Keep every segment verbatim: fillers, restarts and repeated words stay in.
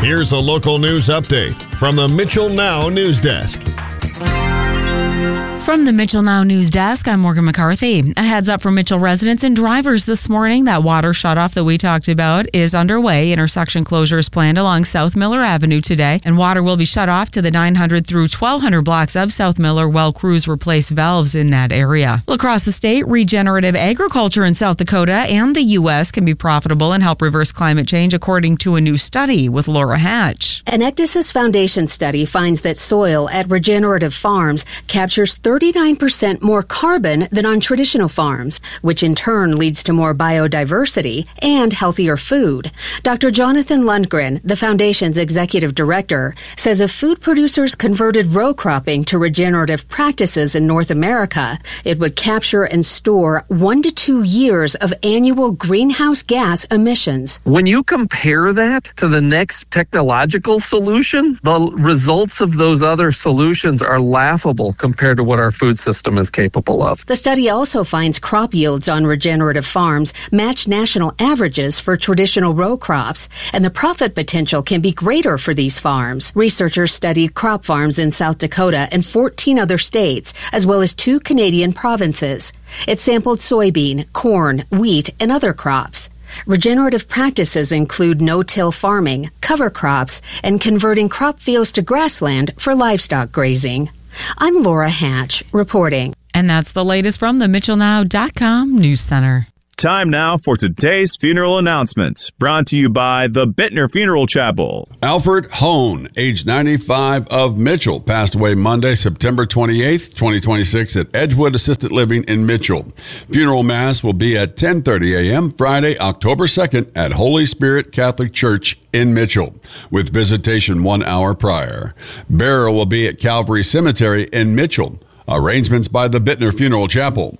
Here's a local news update from the Mitchell Now News Desk. From the Mitchell Now News Desk, I'm Morgan McCarthy. A heads up for Mitchell residents and drivers this morning. That water shutoff that we talked about is underway. Intersection closures planned along South Miller Avenue today, and water will be shut off to the nine hundred through twelve hundred blocks of South Miller while crews replace valves in that area. Across the state, regenerative agriculture in South Dakota and the U S can be profitable and help reverse climate change, according to a new study with Laura Hatch. An Ecdysis Foundation study finds that soil at regenerative farms captures thirty-nine percent more carbon than on traditional farms, which in turn leads to more biodiversity and healthier food. Doctor Jonathan Lundgren, the foundation's executive director, says if food producers converted row cropping to regenerative practices in North America, it would capture and store one to two years of annual greenhouse gas emissions. When you compare that to the next technological solution, the results of those other solutions are laughable compared to what our food system is capable of. The study also finds crop yields on regenerative farms match national averages for traditional row crops, and the profit potential can be greater for these farms. Researchers studied crop farms in South Dakota and fourteen other states, as well as two Canadian provinces. It sampled soybean, corn, wheat, and other crops. Regenerative practices include no-till farming, cover crops, and converting crop fields to grassland for livestock grazing. I'm Laura Hatch, reporting. And that's the latest from the Mitchell Now dot com News Center. Time now for today's funeral announcements, brought to you by the Bittner Funeral Chapel. Alfred Hone, age ninety-five, of Mitchell, passed away Monday, September twenty-eighth, twenty twenty-six at Edgewood Assisted Living in Mitchell. Funeral Mass will be at ten thirty a.m. Friday, October second at Holy Spirit Catholic Church in Mitchell, with visitation one hour prior. Burial will be at Calvary Cemetery in Mitchell. Arrangements by the Bittner Funeral Chapel.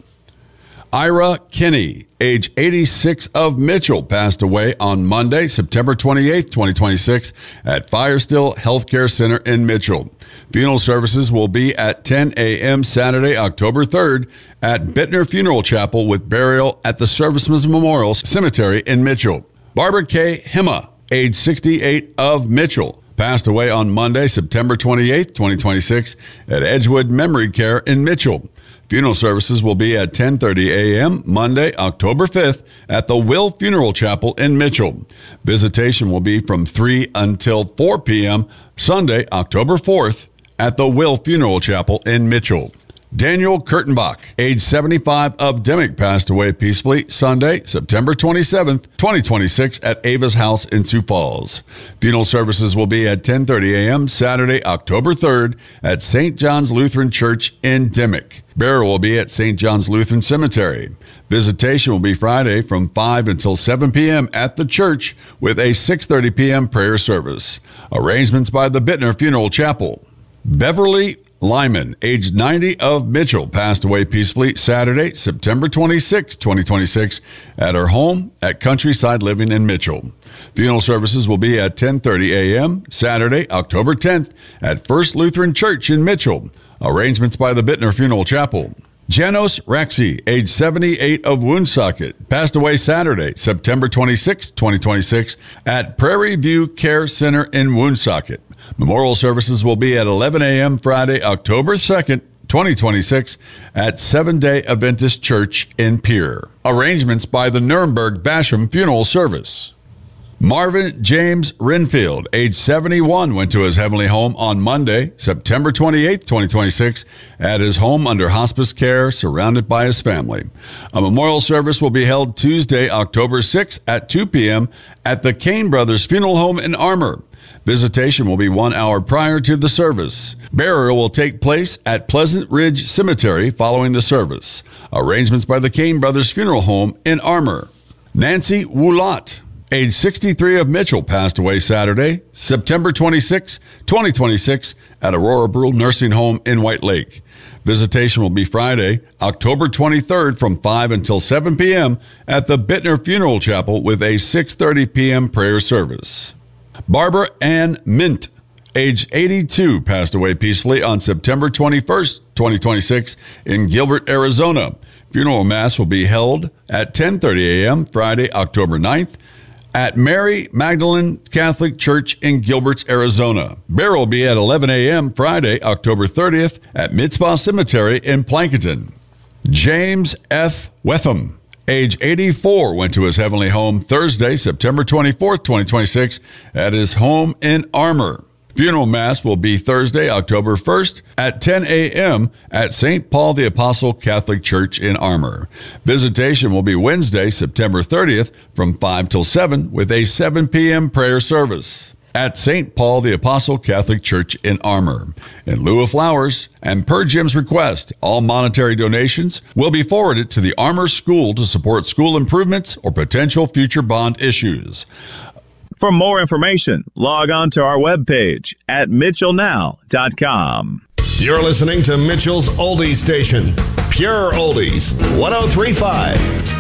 Ira Kinney, age eighty-six, of Mitchell, passed away on Monday, September twenty-eighth, twenty twenty-six at Firestill Healthcare Center in Mitchell. Funeral services will be at ten a.m. Saturday, October third at Bittner Funeral Chapel, with burial at the Servicemen's Memorial Cemetery in Mitchell. Barbara K. Hema, age sixty-eight, of Mitchell, passed away on Monday, September twenty-eighth, twenty twenty-six at Edgewood Memory Care in Mitchell. Funeral services will be at ten thirty a.m. Monday, October fifth at the Will Funeral Chapel in Mitchell. Visitation will be from three until four p.m. Sunday, October fourth at the Will Funeral Chapel in Mitchell. Daniel Kurtenbach, age seventy-five, of Dimmick, passed away peacefully Sunday, September twenty-seventh, twenty twenty-six at Ava's house in Sioux Falls. Funeral services will be at ten thirty a.m. Saturday, October third at Saint John's Lutheran Church in Dimmick. Burial will be at Saint John's Lutheran Cemetery. Visitation will be Friday from five until seven p.m. at the church, with a six thirty p.m. prayer service. Arrangements by the Bittner Funeral Chapel. Beverly Lyman, age ninety, of Mitchell, passed away peacefully Saturday, September twenty-sixth, twenty twenty-six at her home at Countryside Living in Mitchell. Funeral services will be at ten thirty a.m. Saturday, October tenth at First Lutheran Church in Mitchell. Arrangements by the Bittner Funeral Chapel. Janos Raxi, age seventy-eight, of Woonsocket, passed away Saturday, September twenty-sixth, twenty twenty-six at Prairie View Care Center in Woonsocket. Memorial services will be at eleven a.m. Friday, October second, twenty twenty-six at Seven-Day Adventist Church in Pierre. Arrangements by the Nuremberg Basham Funeral Service. Marvin James Renfield, age seventy-one, went to his heavenly home on Monday, September twenty-eighth, twenty twenty-six, at his home under hospice care, surrounded by his family. A memorial service will be held Tuesday, October sixth at two p.m. at the Kane Brothers Funeral Home in Armour. Visitation will be one hour prior to the service. Burial will take place at Pleasant Ridge Cemetery following the service. Arrangements by the Kane Brothers Funeral Home in Armour. Nancy Woolott, age sixty-three, of Mitchell, passed away Saturday, September twenty-sixth, twenty twenty-six at Aurora Brule Nursing Home in White Lake. Visitation will be Friday, October twenty-third from five until seven p.m. at the Bittner Funeral Chapel, with a six thirty p.m. prayer service. Barbara Ann Mint, age eighty-two, passed away peacefully on September twenty-first, twenty twenty-six in Gilbert, Arizona. Funeral Mass will be held at ten thirty a.m. Friday, October ninth at Mary Magdalene Catholic Church in Gilberts, Arizona. Burial will be at eleven a.m. Friday, October thirtieth at Mitzpah Cemetery in Plankinton. James F. Wetham, age eighty-four, went to his heavenly home Thursday, September twenty-fourth, twenty twenty-six, at his home in Armour. Funeral Mass will be Thursday, October first at ten a.m. at Saint Paul the Apostle Catholic Church in Armour. Visitation will be Wednesday, September thirtieth from five till seven with a seven p.m. prayer service at Saint Paul the Apostle Catholic Church in Armour. In lieu of flowers, and per Jim's request, all monetary donations will be forwarded to the Armour School to support school improvements or potential future bond issues. For more information, log on to our webpage at mitchell now dot com. You're listening to Mitchell's Oldies Station. Pure Oldies, one oh three point five.